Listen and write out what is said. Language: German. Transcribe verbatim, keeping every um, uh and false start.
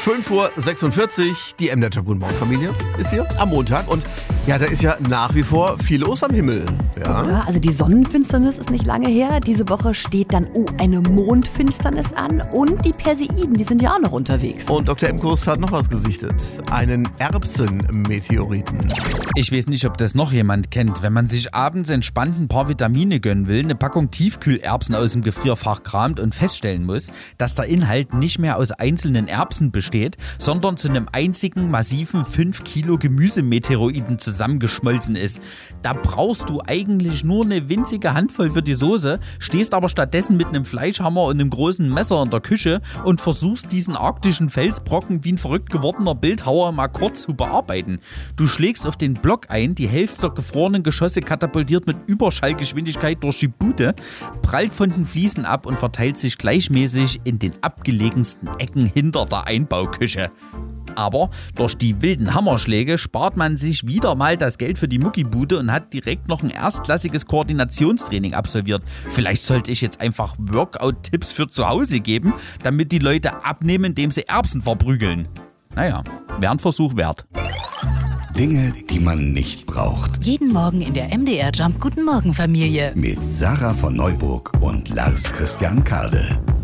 fünf Uhr sechsundvierzig, die M-Netzer Guten Morgen Familie ist hier am Montag und ja, da ist ja nach wie vor viel los am Himmel. Ja. Ja, also die Sonnenfinsternis ist nicht lange her. Diese Woche steht dann oh, eine Mondfinsternis an und die Perseiden, die sind ja auch noch unterwegs. Und Doktor Emkus hat noch was gesichtet, einen Erbsenmeteoriten. Ich weiß nicht, ob das noch jemand kennt. Wenn man sich abends entspannt ein paar Vitamine gönnen will, eine Packung Tiefkühlerbsen aus dem Gefrierfach kramt und feststellen muss, dass der Inhalt nicht mehr aus einzelnen Erbsen besteht, sondern zu einem einzigen massiven fünf Kilo Gemüsemeteoroiden zusammengeschmolzen ist. Da brauchst du eigentlich nur eine winzige Handvoll für die Soße, stehst aber stattdessen mit einem Fleischhammer und einem großen Messer in der Küche und versuchst diesen arktischen Felsbrocken wie ein verrückt gewordener Bildhauer mal kurz zu bearbeiten. Du schlägst auf den Block ein, die Hälfte der gefrorenen Geschosse katapultiert mit Überschallgeschwindigkeit durch die Bude, prallt von den Fliesen ab und verteilt sich gleichmäßig in den abgelegensten Ecken hinter der Einbauküche. Aber durch die wilden Hammerschläge spart man sich wieder mal das Geld für die Muckibude und hat direkt noch ein erstklassiges Koordinationstraining absolviert. Vielleicht sollte ich jetzt einfach Workout-Tipps für zu Hause geben, damit die Leute abnehmen, indem sie Erbsen verprügeln. Naja, wäre ein Versuch wert. Dinge, die man nicht braucht. Jeden Morgen in der M D R Jump Guten Morgen Familie. Mit Sarah von Neuburg und Lars Christian Kade.